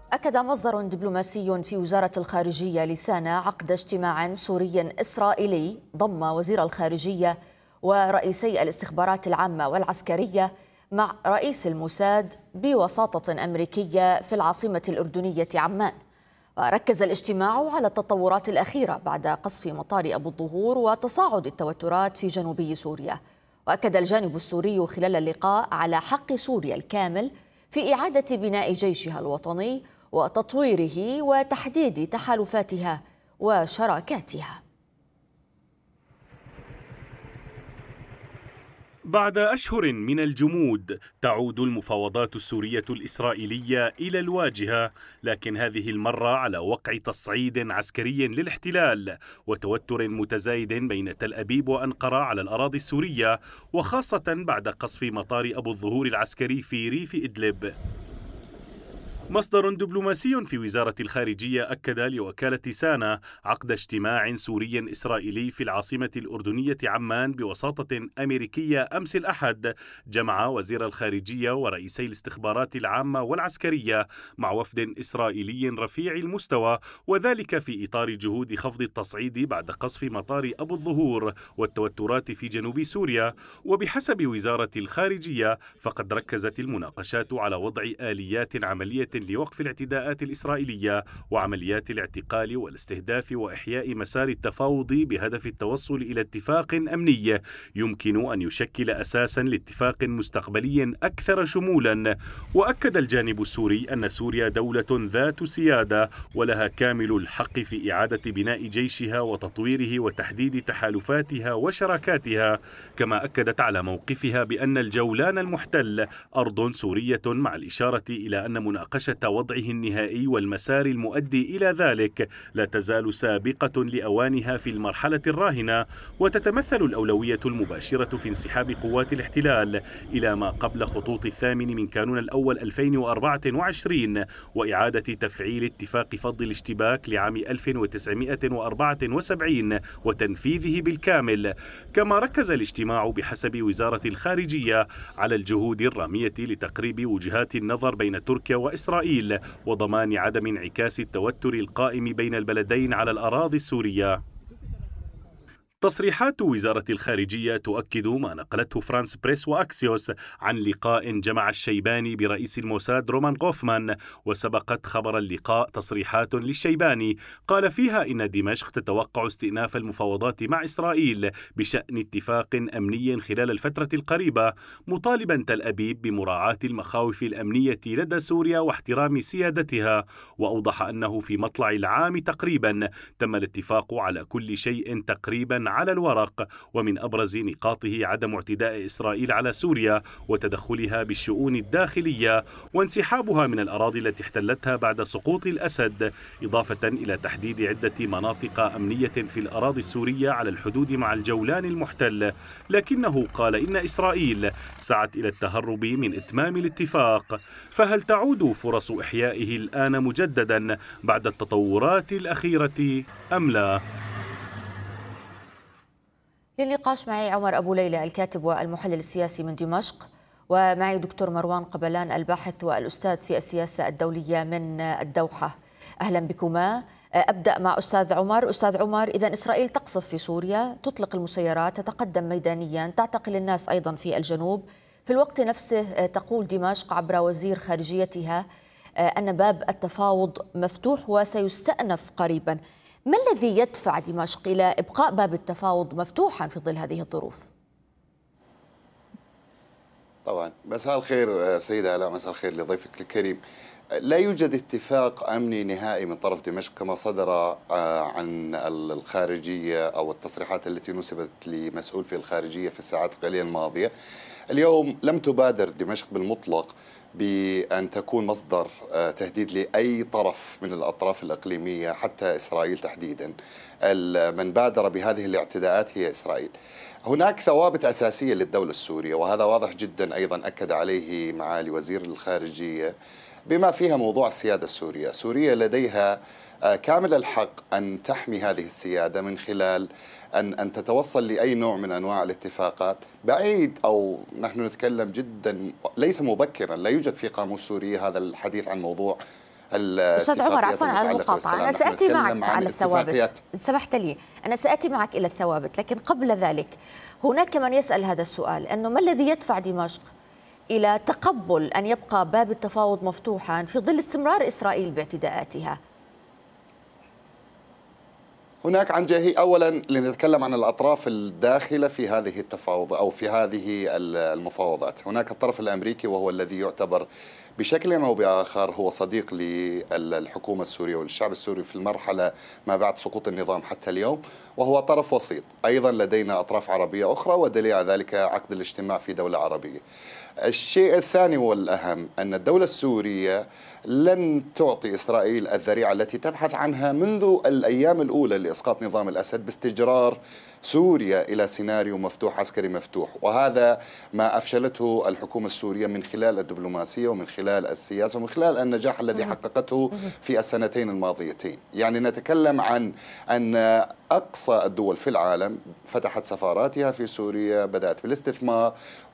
أكد مصدر دبلوماسي في وزارة الخارجية لسانا عقد اجتماع سوري إسرائيلي ضم وزير الخارجية ورئيسي الاستخبارات العامة والعسكرية مع رئيس الموساد بوساطة أمريكية في العاصمة الأردنية عمان. وركز الاجتماع على التطورات الأخيرة بعد قصف مطار أبو الظهور وتصاعد التوترات في جنوبي سوريا. وأكد الجانب السوري خلال اللقاء على حق سوريا الكامل في إعادة بناء جيشها الوطني وتطويره وتحديد تحالفاتها وشراكاتها. بعد أشهر من الجمود تعود المفاوضات السورية الإسرائيلية إلى الواجهة، لكن هذه المرة على وقع تصعيد عسكري للاحتلال وتوتر متزايد بين تل أبيب وأنقرة على الأراضي السورية، وخاصة بعد قصف مطار أبو الظهور العسكري في ريف إدلب. مصدر دبلوماسي في وزارة الخارجية أكد لوكالة سانا عقد اجتماع سوري إسرائيلي في العاصمة الأردنية عمان بوساطة أمريكية أمس الأحد، جمع وزير الخارجية ورئيسي الاستخبارات العامة والعسكرية مع وفد إسرائيلي رفيع المستوى، وذلك في إطار جهود خفض التصعيد بعد قصف مطار أبو الظهور والتوترات في جنوب سوريا. وبحسب وزارة الخارجية فقد ركزت المناقشات على وضع آليات عملية لوقف الاعتداءات الإسرائيلية وعمليات الاعتقال والاستهداف وإحياء مسار التفاوض بهدف التوصل إلى اتفاق أمني يمكن أن يشكل أساسا لاتفاق مستقبلي أكثر شمولا. وأكد الجانب السوري أن سوريا دولة ذات سيادة ولها كامل الحق في إعادة بناء جيشها وتطويره وتحديد تحالفاتها وشراكاتها، كما أكدت على موقفها بأن الجولان المحتل أرض سورية، مع الإشارة إلى أن مناقشة وضعه النهائي والمسار المؤدي إلى ذلك لا تزال سابقة لأوانها في المرحلة الراهنة، وتتمثل الأولوية المباشرة في انسحاب قوات الاحتلال إلى ما قبل خطوط 8 من كانون الأول 2024 وإعادة تفعيل اتفاق فض الاشتباك لعام 1974 وتنفيذه بالكامل. كما ركز الاجتماع بحسب وزارة الخارجية على الجهود الرامية لتقريب وجهات النظر بين تركيا وإسرائيل وضمان عدم انعكاس التوتر القائم بين البلدين على الأراضي السورية. تصريحات وزارة الخارجية تؤكد ما نقلته فرانس بريس وأكسيوس عن لقاء جمع الشيباني برئيس الموساد رومان غوفمان، وسبقت خبر اللقاء تصريحات للشيباني قال فيها إن دمشق تتوقع استئناف المفاوضات مع إسرائيل بشأن اتفاق أمني خلال الفترة القريبة، مطالبا تل أبيب بمراعاة المخاوف الأمنية لدى سوريا واحترام سيادتها. وأوضح أنه في مطلع العام تقريبا تم الاتفاق على كل شيء تقريبا على الورق، ومن أبرز نقاطه عدم اعتداء إسرائيل على سوريا وتدخلها بالشؤون الداخلية وانسحابها من الأراضي التي احتلتها بعد سقوط الأسد، إضافة إلى تحديد عدة مناطق أمنية في الأراضي السورية على الحدود مع الجولان المحتل. لكنه قال إن إسرائيل سعت إلى التهرب من إتمام الاتفاق، فهل تعود فرص إحيائه الآن مجددا بعد التطورات الأخيرة أم لا؟ للنقاش معي عمر أبو ليلى الكاتب والمحلل السياسي من دمشق، ومعي دكتور مروان قبلان الباحث والأستاذ في السياسة الدولية من الدوحة. أهلا بكما. أبدأ مع أستاذ عمر. أستاذ عمر، إذا إسرائيل تقصف في سوريا، تطلق المسيرات، تتقدم ميدانيا، تعتقل الناس أيضا في الجنوب، في الوقت نفسه تقول دمشق عبر وزير خارجيتها أن باب التفاوض مفتوح وسيستأنف قريبا. ما الذي يدفع دمشق إلى إبقاء باب التفاوض مفتوحا في ظل هذه الظروف؟ طبعا مساء الخير سيدة آلاء، مساء الخير لضيفك الكريم. لا يوجد اتفاق أمني نهائي من طرف دمشق كما صدر عن الخارجية أو التصريحات التي نسبت لمسؤول في الخارجية في الساعات القليلة الماضية. اليوم لم تبادر دمشق بالمطلق بأن تكون مصدر تهديد لأي طرف من الأطراف الإقليمية حتى إسرائيل تحديدا. من بادر بهذه الاعتداءات هي إسرائيل. هناك ثوابت أساسية للدولة السورية، وهذا واضح جدا أيضا أكد عليه معالي وزير الخارجية، بما فيها موضوع السيادة السورية. سوريا لديها كامل الحق أن تحمي هذه السيادة من خلال أن تتوصل لأي نوع من أنواع الاتفاقات بعيد، أو نحن نتكلم جدا ليس مبكرا، لا يوجد في قاموس سوريا هذا الحديث عن موضوع أستاذ عمر، الاتفاقيات عفوا على المتعلقة المقاطعة، بالسلام. أنا نحن سأتي نتكلم معك عن على الثوابت، اتفاقيات. إن سمحت لي أنا سأتي معك إلى الثوابت، لكن قبل ذلك هناك من يسأل هذا السؤال، أنه ما الذي يدفع دمشق إلى تقبل أن يبقى باب التفاوض مفتوحا في ظل استمرار إسرائيل باعتداءاتها؟ هناك عن أولا لنتكلم عن الأطراف الداخلة في هذه التفاوض أو في هذه المفاوضات. هناك الطرف الأمريكي وهو الذي يعتبر بشكل أو بآخر هو صديق للحكومة السورية والشعب السوري في المرحلة ما بعد سقوط النظام حتى اليوم، وهو طرف وسيط. أيضا لدينا أطراف عربية أخرى، ودليل على ذلك عقد الاجتماع في دولة عربية. الشيء الثاني والأهم أن الدولة السورية لن تعطي إسرائيل الذريعة التي تبحث عنها منذ الأيام الأولى لإسقاط نظام الأسد باستجرار سوريا إلى سيناريو مفتوح عسكري مفتوح، وهذا ما أفشلته الحكومة السورية من خلال الدبلوماسية ومن خلال السياسة ومن خلال النجاح الذي حققته في السنتين الماضيتين. يعني نتكلم عن أن أقصى الدول في العالم فتحت سفاراتها في سوريا، بدأت بالاستثمار،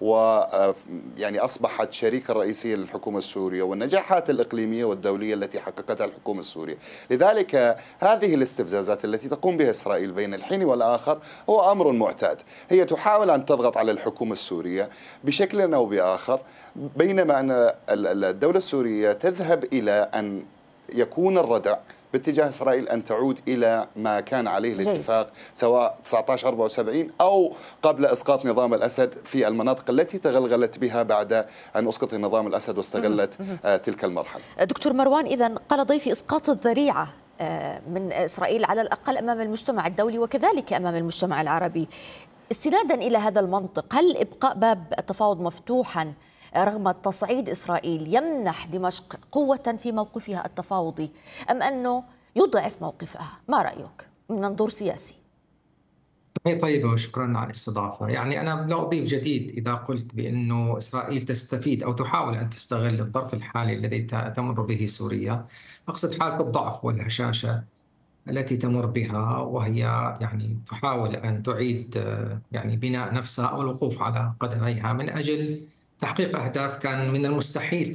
ويعني أصبحت شريكة رئيسية للحكومة السورية، والنجاحات الإقليمية والدولية التي حققتها الحكومة السورية. لذلك هذه الاستفزازات التي تقوم بها إسرائيل بين الحين والآخر هو أمر معتاد. هي تحاول أن تضغط على الحكومة السورية بشكل أو بآخر، بينما أن الدولة السورية تذهب إلى أن يكون الردع باتجاه إسرائيل أن تعود إلى ما كان عليه الاتفاق، سواء 1974 أو قبل إسقاط نظام الأسد في المناطق التي تغلغلت بها بعد أن أسقط نظام الأسد واستغلت تلك المرحلة. دكتور مروان، إذن قال ضيفي إسقاط الذريعة من إسرائيل على الأقل أمام المجتمع الدولي وكذلك أمام المجتمع العربي. استنادا إلى هذا المنطق، هل إبقاء باب التفاوض مفتوحا رغم تصعيد إسرائيل يمنح دمشق قوة في موقفها التفاوضي، أم أنه يضعف موقفها؟ ما رأيك من منظور سياسي؟ طيبة، وشكرا على الاستضافة. يعني أنا لا أضيف جديد إذا قلت بأنه إسرائيل تستفيد أو تحاول أن تستغل الظرف الحالي الذي تمر به سوريا. أقصد حالة الضعف والهشاشة التي تمر بها، وهي يعني تحاول أن تعيد يعني بناء نفسها أو الوقوف على قدميها من أجل تحقيق أهداف كان من المستحيل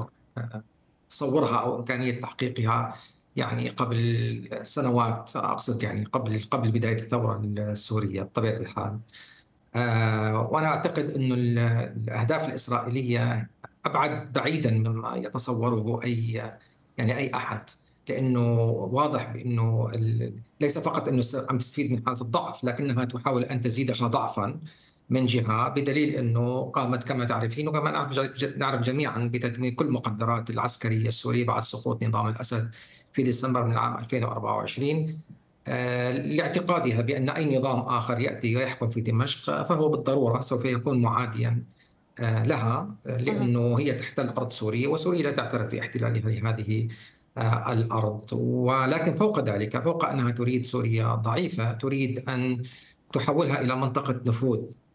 تصورها أو إمكانية تحقيقها يعني قبل سنوات. أقصد يعني قبل بداية الثورة السورية بطبيعة الحال. وأنا أعتقد أن الأهداف الإسرائيلية أبعد بعيدا مما يتصوره أي أحد، لأنه واضح بأنه ليس فقط أنه عم تستفيد من حالة الضعف، لكنها تحاول أن تزيدها ضعفا من جهة، بدليل أنه قامت كما تعرفين وكما نعرف جميعا بتدمير كل المقدرات العسكرية السورية بعد سقوط نظام الأسد في ديسمبر من العام 2024، لاعتقادها بأن أي نظام آخر يأتي ويحكم في دمشق فهو بالضرورة سوف يكون معاديا لها، لأنه هي تحتل أرض سوريا وسوريا لا تعترف باحتلالها لهذه الأرض. ولكن فوق ذلك، فوق أنها تريد سوريا ضعيفة، تريد أن تحولها إلى منطقة نفوذ،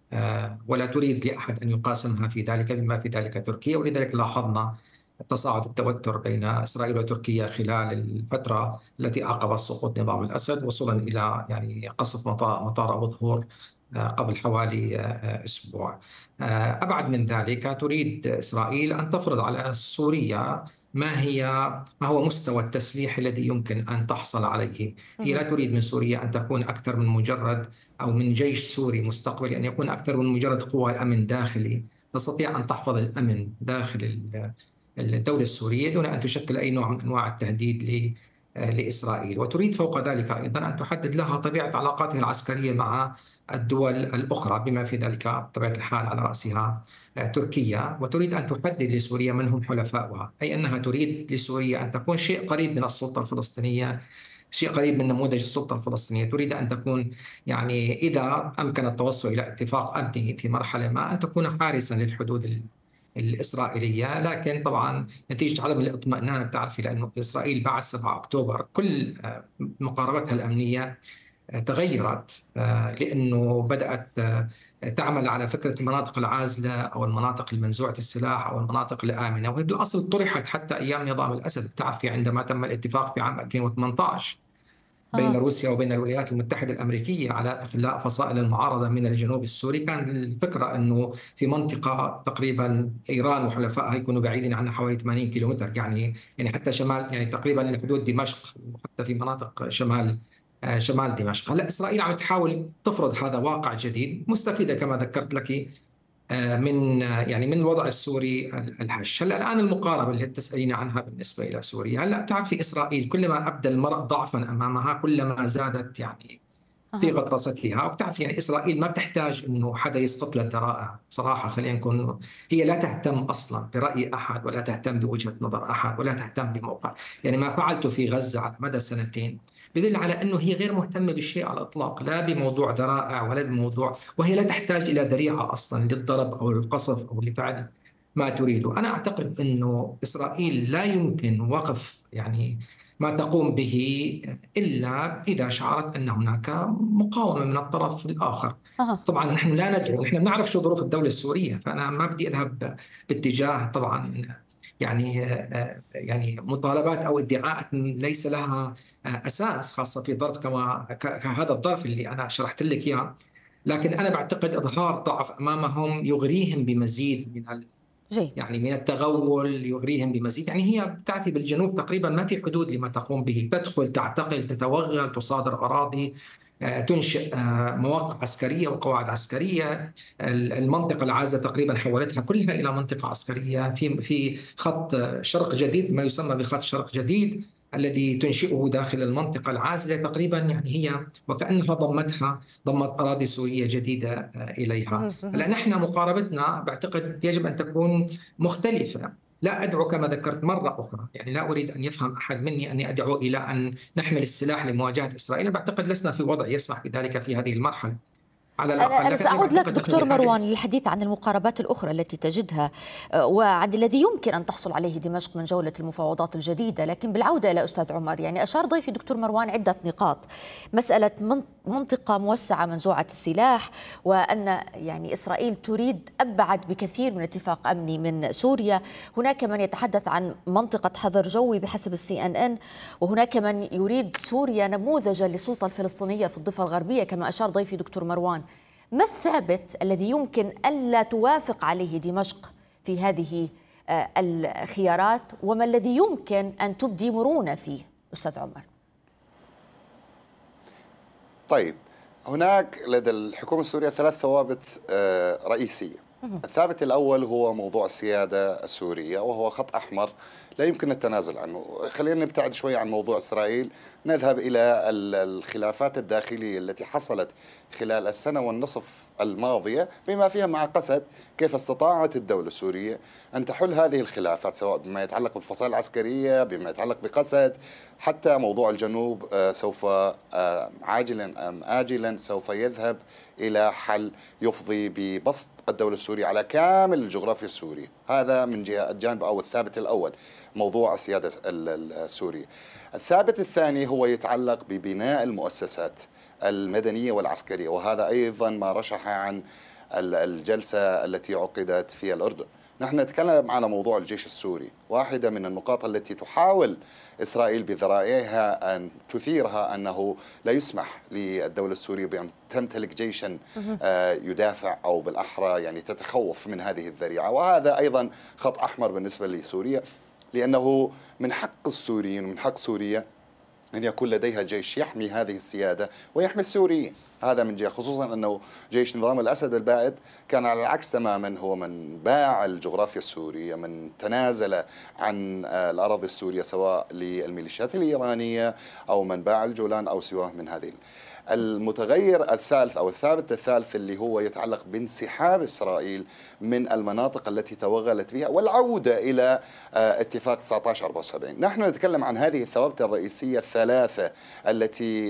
ولا تريد لأحد أن يقاسمها في ذلك، بما في ذلك تركيا. ولذلك لاحظنا تصاعد التوتر بين إسرائيل وتركيا خلال الفترة التي عقبت سقوط نظام الأسد، وصولا إلى يعني قصف مطار أبو ظهور قبل حوالي أسبوع. أبعد من ذلك، تريد إسرائيل أن تفرض على سوريا ما هو مستوى التسليح الذي يمكن أن تحصل عليه. هي لا تريد من سوريا أن تكون أكثر من مجرد، أو من جيش سوري مستقبلي، أن يكون أكثر من مجرد قوى أمن داخلي تستطيع أن تحفظ الأمن داخل الدولة السورية دون أن تشكل أي نوع من أنواع التهديد لإسرائيل. وتريد فوق ذلك أيضا أن تحدد لها طبيعة علاقاتها العسكرية مع الدول الأخرى، بما في ذلك بطبيعة الحال على رأسها تركيا. وتريد أن تحدد لسوريا من هم حلفاؤها، أي أنها تريد لسوريا أن تكون شيء قريب من السلطة الفلسطينية، شيء قريب من نموذج السلطة الفلسطينية. تريد أن تكون يعني إذا أمكن التوصل إلى اتفاق أمني في مرحلة ما، أن تكون حارسا للحدود الإسرائيلية. لكن طبعا نتيجة عدم الاطمئنان، بتعرفي، لأنه إسرائيل بعد 7 أكتوبر كل مقاربتها الأمنية تغيرت، لأنه بدأت تعمل على فكرة المناطق العازلة أو المناطق المنزوعة السلاح أو المناطق الآمنة، وهي بالأصل طرحت حتى أيام نظام الأسد. بتعرفي عندما تم الاتفاق في عام 2018 بين روسيا وبين الولايات المتحدة الأمريكية على إخلاء فصائل المعارضة من الجنوب السوري. كان الفكرة أنه في منطقة تقريبا إيران وحلفائها يكونوا بعيدين عنها حوالي 80 كيلومتر، يعني حتى شمال، يعني تقريبا لحدود دمشق، وحتى في مناطق شمال دمشق. هلا إسرائيل عم تحاول تفرض هذا واقع جديد، مستفيدة كما ذكرت لك من الوضع السوري الهش. هلا الان المقاربه اللي تسالين عنها بالنسبه الى سوريا، هلا بتعرفي اسرائيل كلما ابدى المرء ضعفا امامها كلما زادت يعني في غطرستها. وبتعرفي يعني اسرائيل ما بتحتاج انه حدا يسقط لها الذرائع صراحه، خلينا نكون، هي لا تهتم اصلا براي احد، ولا تهتم بوجهه نظر احد، ولا تهتم بموقع. يعني ما فعلته في غزه على مدى سنتين بدل على انه هي غير مهتمه بالشيء على الاطلاق، لا بموضوع ذرائع ولا بموضوع، وهي لا تحتاج الى ذريعه اصلا للضرب او القصف او لفعل ما تريده. انا اعتقد انه اسرائيل لا يمكن وقف يعني ما تقوم به إلا إذا شعرت أن هناك مقاومة من الطرف الآخر. طبعا نحن لا ندعو، نحن نعرف شو ظروف الدولة السورية، فأنا ما بدي أذهب باتجاه طبعا يعني مطالبات أو ادعاءات ليس لها أساس، خاصة في ظرف كهذا الظرف اللي أنا شرحت لك إياه. لكن أنا بعتقد إظهار ضعف أمامهم يغريهم بمزيد يعني من التغول، يغريهم بمزيد. يعني هي بتعرفي بالجنوب تقريبا ما في حدود لما تقوم به، تدخل، تعتقل، تتوغل، تصادر أراضي، تنشئ مواقع عسكرية وقواعد عسكرية. المنطقة العازلة تقريبا حولتها كلها إلى منطقة عسكرية في خط شرق جديد، ما يسمى بخط شرق جديد، الذي تنشئه داخل المنطقة العازلة تقريبا. يعني هي وكأنها ضمت أراضي سورية جديدة إليها. هلا نحن مقاربتنا بعتقد يجب أن تكون مختلفة. لا أدعو كما ذكرت مرة أخرى، يعني لا أريد أن يفهم أحد مني أني أدعو إلى أن نحمل السلاح لمواجهة إسرائيل. بعتقد لسنا في وضع يسمح بذلك في هذه المرحلة على الأقل. أنا سأعود لك دكتور مروان للحديث عن المقاربات الأخرى التي تجدها وعن الذي يمكن أن تحصل عليه دمشق من جولة المفاوضات الجديدة. لكن بالعودة إلى أستاذ عمر، يعني أشار ضيفي دكتور مروان عدة نقاط: مسألة منطقة موسعة منزوعة السلاح، وأن يعني إسرائيل تريد أبعد بكثير من اتفاق أمني من سوريا. هناك من يتحدث عن منطقة حظر جوي بحسب CNN، وهناك من يريد سوريا نموذجا للسلطة الفلسطينية في الضفة الغربية كما أشار ضيفي دكتور مروان. ما الثابت الذي يمكن ألا توافق عليه دمشق في هذه الخيارات، وما الذي يمكن أن تبدي مرونة فيه أستاذ عمر؟ طيب، هناك لدى الحكومة السورية 3 ثوابت رئيسية. الثابت الأول هو موضوع السيادة السورية، وهو خط أحمر لا يمكن التنازل عنه. خلينا نبتعد شوي عن موضوع إسرائيل، نذهب إلى الخلافات الداخلية التي حصلت خلال السنة والنصف الماضية، بما فيها مع قسد كيف استطاعت الدولة السورية أن تحل هذه الخلافات، سواء بما يتعلق بالفصائل العسكرية، بما يتعلق بقسد، حتى موضوع الجنوب سوف عاجلا أم آجلا سوف يذهب إلى حل يفضي ببسط الدولة السورية على كامل الجغرافيا السورية. هذا من جهة الجانب أو الثابت الأول، موضوع السيادة السورية. الثابت الثاني هو يتعلق ببناء المؤسسات المدنية والعسكرية، وهذا أيضا ما رشح عن الجلسة التي عقدت في الأردن. نحن نتكلم على موضوع الجيش السوري. واحدة من النقاط التي تحاول إسرائيل بذرائعها أن تثيرها أنه لا يسمح للدولة السورية بأن تمتلك جيشا يدافع، أو بالأحرى يعني تتخوف من هذه الذريعة. وهذا أيضا خط أحمر بالنسبة لسوريا، لأنه من حق السوريين ومن حق سوريا أن يكون لديها جيش يحمي هذه السيادة ويحمي السوريين. هذا من جهة، خصوصا أنه جيش نظام الأسد البائد كان على العكس تماما، هو من باع الجغرافيا السورية، من تنازل عن الأراضي السورية سواء للميليشيات الإيرانية أو من باع الجولان أو سواه من هذه. المتغير الثالث أو الثابت الثالث اللي هو يتعلق بانسحاب إسرائيل من المناطق التي توغلت بها والعودة إلى اتفاق 1974. نحن نتكلم عن هذه الثوابت الرئيسية الثلاثة التي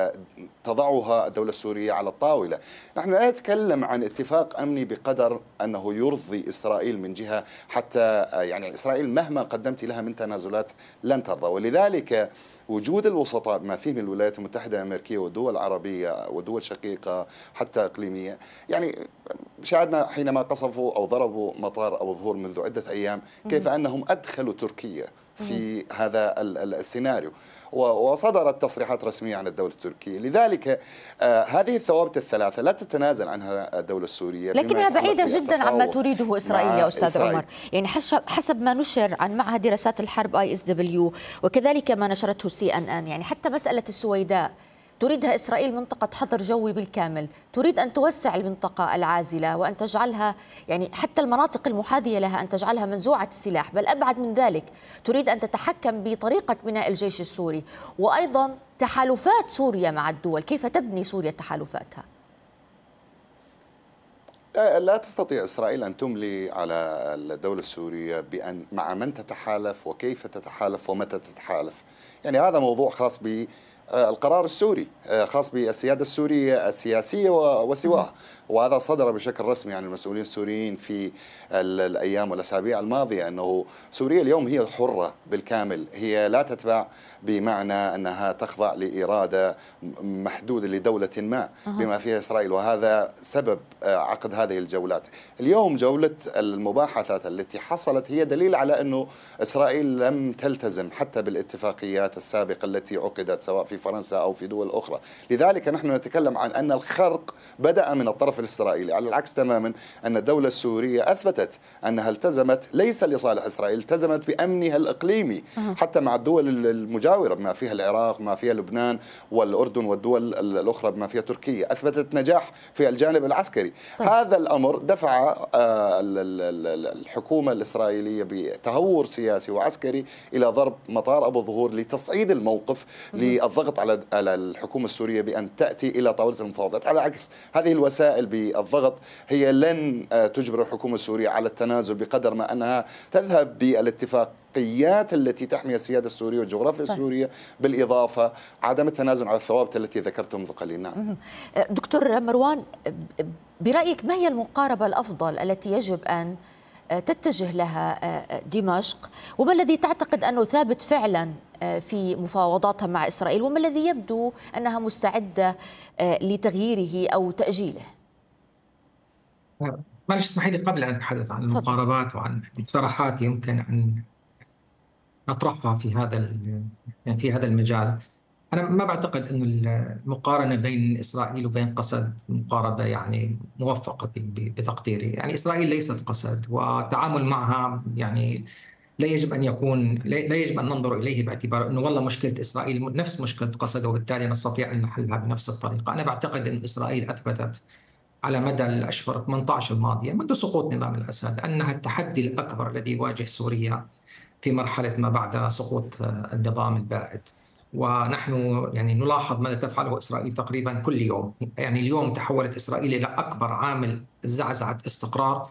تضعها الدولة السورية على الطاولة. نحن لا نتكلم عن اتفاق أمني بقدر أنه يرضي إسرائيل من جهة، حتى يعني إسرائيل مهما قدمت لها من تنازلات لن ترضى. ولذلك وجود الوسطاء بما فيهم الولايات المتحدة الأمريكية والدول العربية ودول شقيقة حتى إقليمية، يعني شاهدنا حينما قصفوا أو ضربوا مطار أبو ظهور منذ عدة أيام كيف أنهم أدخلوا تركيا في هذا السيناريو، وصدرت تصريحات رسمية عن الدولة التركية. لذلك هذه الثوابت الثلاثة لا تتنازل عنها الدولة السورية، لكنها بعيدة جدا عما تريده إسرائيل يا أستاذ عمر. يعني حسب ما نشر عن معهد دراسات الحرب ISW وكذلك ما نشرته CNN، يعني حتى مسألة السويداء تريدها إسرائيل منطقة حظر جوي بالكامل، تريد أن توسع المنطقة العازلة وأن تجعلها يعني حتى المناطق المحاذية لها أن تجعلها منزوعة السلاح، بل أبعد من ذلك تريد أن تتحكم بطريقة بناء الجيش السوري، وأيضا تحالفات سوريا مع الدول. كيف تبني سوريا تحالفاتها؟ لا تستطيع إسرائيل أن تملي على الدولة السورية بأن مع من تتحالف وكيف تتحالف ومتى تتحالف. يعني هذا موضوع خاص بالقرار السوري، خاص بالسيادة السورية السياسية وسواها، وهذا صدر بشكل رسمي عن المسؤولين السوريين في الأيام والأسابيع الماضية، أنه سوريا اليوم هي حرة بالكامل، هي لا تتبع بمعنى أنها تخضع لإرادة محدودة لدولة ما بما فيها إسرائيل، وهذا سبب عقد هذه الجولات. اليوم جولة المباحثات التي حصلت هي دليل على أنه إسرائيل لم تلتزم حتى بالاتفاقيات السابقة التي عقدت سواء في فرنسا أو في دول أخرى. لذلك نحن نتكلم عن أن الخرق بدأ من الطرف الإسرائيلي، على العكس تماما أن الدولة السورية أثبتت أنها التزمت ليس لصالح إسرائيل، التزمت بأمنها الإقليمي حتى مع الدول المجاورة بما فيها العراق، ما فيها لبنان والأردن والدول الأخرى بما فيها تركيا، أثبتت نجاح في الجانب العسكري. هذا الأمر دفع الحكومة الإسرائيلية بتهور سياسي وعسكري إلى ضرب مطار أبو ظهور لتصعيد الموقف، للضغط على الحكومة السورية بأن تأتي إلى طاولة المفاوضات. على عكس هذه الوسائل بالضغط هي لن تجبر الحكومة السورية على التنازل بقدر ما أنها تذهب بالاتفاقيات التي تحمي السيادة السورية والجغرافيا السورية، بالإضافة عدم التنازل على الثوابت التي ذكرتم منذ قليل. نعم. دكتور مروان، برأيك ما هي المقاربة الأفضل التي يجب أن تتجه لها دمشق، وما الذي تعتقد أنه ثابت فعلا في مفاوضاتها مع إسرائيل، وما الذي يبدو أنها مستعدة لتغييره أو تأجيله؟ معلش اسمحي لي قبل أن أتحدث عن المقاربات وعن مقترحات يمكن أن نطرحها في هذا المجال. أنا ما بعتقد أن المقارنة بين إسرائيل وبين قسد مقاربة يعني موفقة بتقديري. يعني إسرائيل ليست قسد، والتعامل معها يعني لا يجب أن ننظر إليه باعتبار أنه والله مشكلة إسرائيل نفس مشكلة قسد وبالتالي نستطيع أن نحلها بنفس الطريقة. أنا بعتقد أن إسرائيل أثبتت على مدى الأشهر 18 الماضية منذ سقوط نظام الأسد أنها التحدي الأكبر الذي يواجه سوريا في مرحلة ما بعد سقوط النظام البائد. ونحن يعني نلاحظ ماذا تفعله إسرائيل تقريبا كل يوم. يعني اليوم تحولت إسرائيل إلى أكبر عامل زعزعة استقرار